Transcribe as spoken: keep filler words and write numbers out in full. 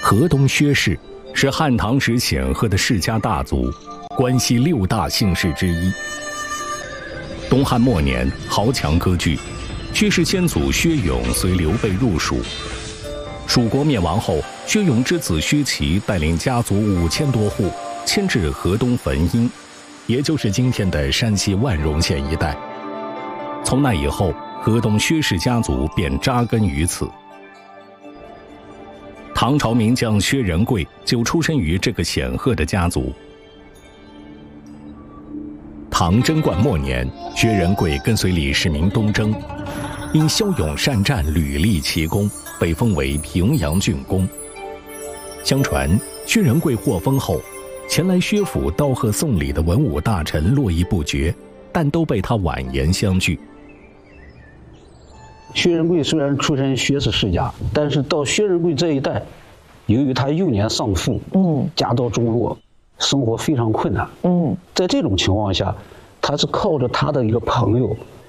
河东薛氏是汉唐时显赫的世家大族，关系六大姓氏之一。东汉末年，豪强割据，薛氏先祖薛勇随刘备入蜀。蜀国灭亡后，薛勇之子薛齐带领家族五千多户迁至河东汾阴，也就是今天的山西万荣县一带。从那以后，河东薛氏家族便扎根于此。唐朝名将薛仁贵就出身于这个显赫的家族。唐贞观末年，薛仁贵跟随李世民东征，因骁勇善战，屡立奇功，被封为平阳郡公。相传，薛仁贵获封后，前来薛府道贺送礼的文武大臣络绎不绝，但都被他婉言相拒。 薛仁贵虽然出身薛氏世家，但是到薛仁贵这一代，由于他幼年丧父，嗯，家道中落，生活非常困难，嗯，在这种情况下，他是靠着他的一个朋友